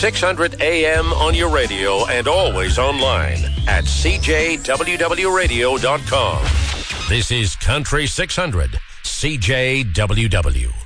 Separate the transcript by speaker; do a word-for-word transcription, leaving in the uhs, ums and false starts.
Speaker 1: six hundred A M on your radio and always online at c j w w radio dot com. This is Country six hundred, C J W W.